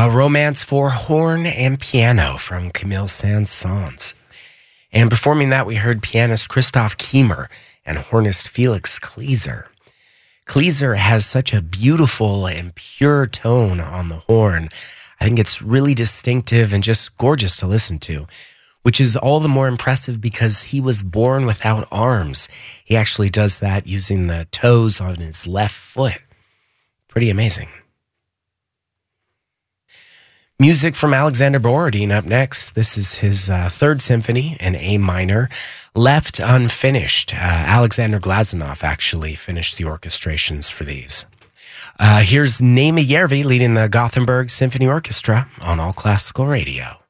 A Romance for Horn and Piano from Camille Saint-Saëns. And performing that, we heard pianist Christoph Kiemer and hornist Felix Kleeser. Kleeser has such a beautiful and pure tone on the horn. I think it's really distinctive and just gorgeous to listen to, which is all the more impressive because he was born without arms. He actually does that using the toes on his left foot. Pretty amazing. Music from Alexander Borodin up next. This is his third symphony in A minor, left unfinished. Alexander Glazunov actually finished the orchestrations for these. Here's Naima Järvi leading the Gothenburg Symphony Orchestra on All Classical Radio.